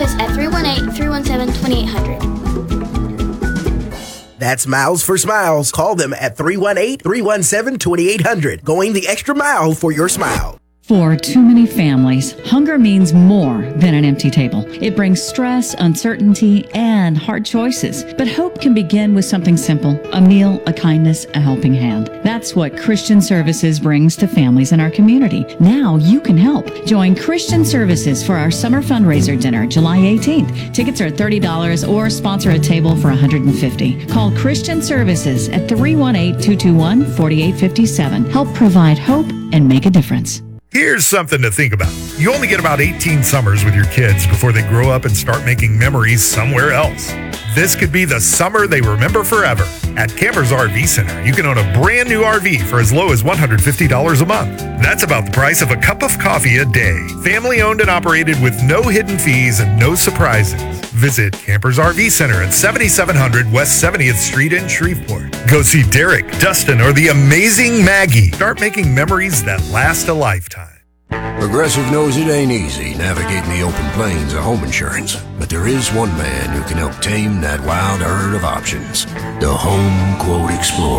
office at 318-317-2800. That's Miles for Smiles. Call them at 318-317-2800. Going the extra mile for your smile. For too many families, hunger means more than an empty table. It brings stress, uncertainty, and hard choices. But hope can begin with something simple: a meal, a kindness, a helping hand. That's what Christian Services brings to families in our community. Now you can help. Join Christian Services for our summer fundraiser dinner, July 18th. Tickets are $30 or sponsor a table for $150. Call Christian Services at 318-221-4857. Help provide hope and make a difference. Here's something to think about. You only get about 18 summers with your kids before they grow up and start making memories somewhere else. This could be the summer they remember forever. At Campers RV Center, you can own a brand new RV for as low as $150 a month. That's about the price of a cup of coffee a day. Family owned and operated with no hidden fees and no surprises. Visit Campers RV Center at 7700 West 70th Street in Shreveport. Go see Derek, Dustin, or the amazing Maggie. Start making memories that last a lifetime. Progressive knows it ain't easy navigating the open plains of home insurance, but there is one man who can help tame that wild herd of options. The Home Quote Explorer.